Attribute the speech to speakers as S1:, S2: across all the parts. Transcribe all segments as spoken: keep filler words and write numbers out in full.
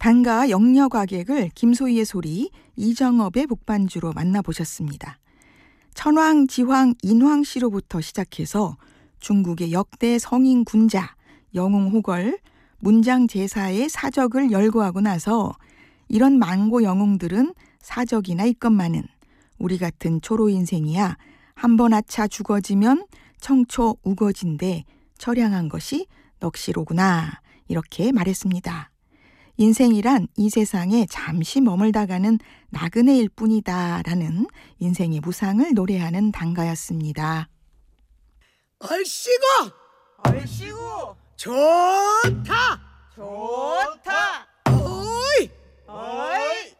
S1: 단가 영려과객을 김소희의 소리, 이정업의 북반주로 만나보셨습니다. 천황, 지황, 인황 씨로부터 시작해서 중국의 역대 성인 군자, 영웅 호걸, 문장 제사의 사적을 열거하고 나서 이런 망고 영웅들은 사적이나 있건만은 우리 같은 초로 인생이야 한번 아차 죽어지면 청초 우거진데 처량한 것이 넋이로구나, 이렇게 말했습니다. 인생이란 이 세상에 잠시 머물다가는 나그네일 뿐이다 라는 인생의 무상을 노래하는 단가였습니다.
S2: 얼씨구!
S3: 얼씨구!
S2: 좋다!
S3: 좋다!
S2: 어이!
S3: 어이!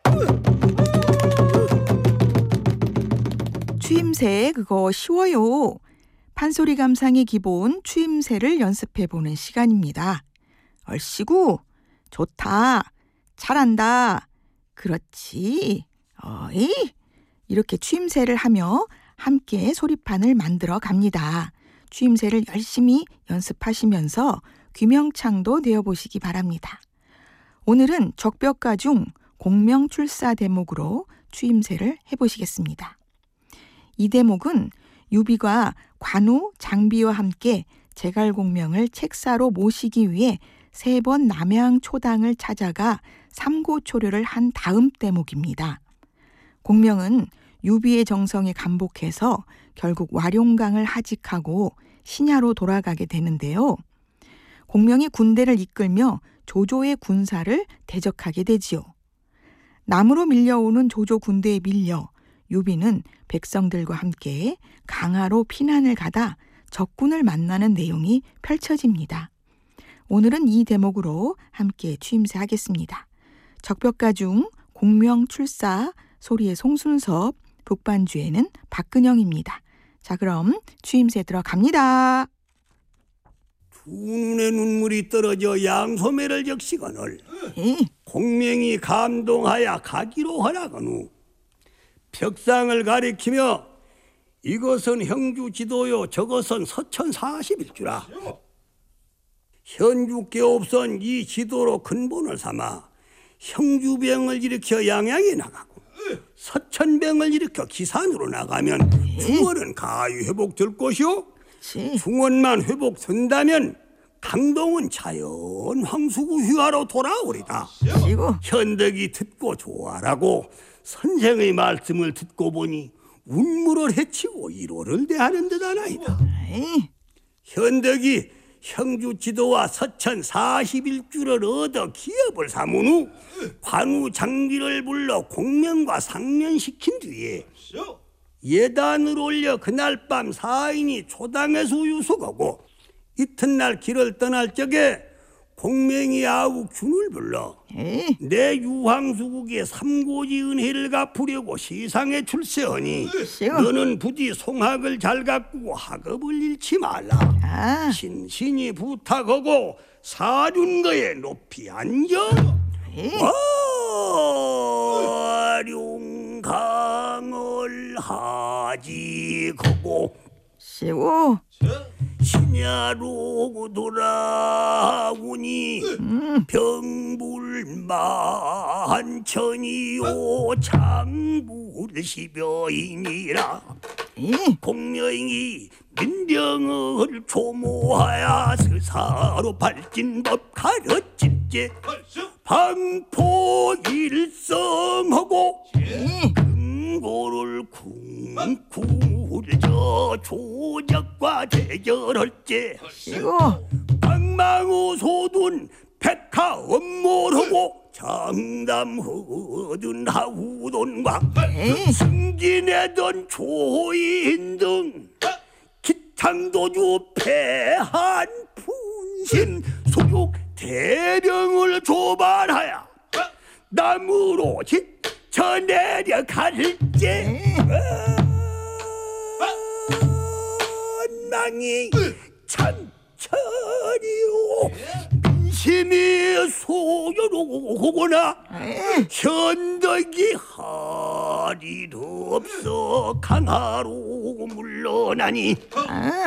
S1: 추임새 그거 쉬워요. 판소리 감상의 기본 추임새를 연습해보는 시간입니다. 얼씨구, 좋다, 잘한다, 그렇지, 어이, 이렇게 추임새를 하며 함께 소리판을 만들어 갑니다. 추임새를 열심히 연습하시면서 귀명창도 내어보시기 바랍니다. 오늘은 적벽가 중 공명출사 대목으로 추임새를 해보시겠습니다. 이 대목은 유비가 관우, 장비와 함께 제갈공명을 책사로 모시기 위해 세 번 남양 초당을 찾아가 삼고초려를 한 다음 대목입니다. 공명은 유비의 정성에 감복해서 결국 와룡강을 하직하고 신야로 돌아가게 되는데요. 공명이 군대를 이끌며 조조의 군사를 대적하게 되지요. 남으로 밀려오는 조조 군대에 밀려 유비는 백성들과 함께 강화로 피난을 가다 적군을 만나는 내용이 펼쳐집니다. 오늘은 이 대목으로 함께 추임새 하겠습니다. 적벽가 중 공명출사, 소리의 송순섭, 북반주에는 박근영입니다. 자, 그럼 추임새 들어갑니다.
S2: 두 눈에 눈물이 떨어져 양소매를 적시거늘
S1: 예.
S2: 공명이 감동하여 가기로 하라거늘 벽상을 가리키며 이것은 형주 지도요 저것은 서천 사십일주라. 현주께 없선 이 지도로 근본을 삼아 형주병을 일으켜 양양에 나가고 서천병을 일으켜 기산으로 나가면 중원은 가히 회복될 것이요,
S1: 예.
S2: 중원만 회복된다면 강동은 자연 황수구 휘하로 돌아오리다.
S1: 그리고
S2: 현덕이 듣고 좋아라고 선생의 말씀을 듣고 보니 운물을 해치고 일호를 대하는 듯 하나이다.
S1: 예.
S2: 현덕이 형주 지도와 서천 사십일주를 얻어 기업을 삼은 후 관우 장비를 불러 공명과 상련시킨 뒤에 예단을 올려 그날 밤 사인이 초당에서 유숙하고 이튿날 길을 떠날 적에 공명이 아우 균을 불러
S1: 예.
S2: 내 유황수국의 삼고지 은혜를 갚으려고 시상에 출세하니
S1: 쉬워.
S2: 너는 부디 송학을 잘 가꾸고 학업을 잃지 말라.
S1: 아.
S2: 신신이 부탁하고 사륜거에 높이 앉아
S1: 예.
S2: 와룡강을 하직하고
S1: 쉬워.
S2: 신야로 돌아오니
S1: 음.
S2: 병불만천이요 장불십여이니라.
S1: 예.
S2: 공명이 민병을 조모하여 스사로 발진법 가르칠제 방포일성하고
S1: 예.
S2: 금고를 쿵쿵울저 조적과 대결할제
S1: 쉬워.
S2: 방망우 소둔 백하 업무하고 장담허든 하우돈과
S1: 예.
S2: 승진해던 조인 등 기창도주 패한 분신 소육 대령을 조발하여 남으로 지쳐 내려갈제 원망이 천천히요 신이 소요로구나 현덕이 할일 없어 강하로 물러나니
S1: 아.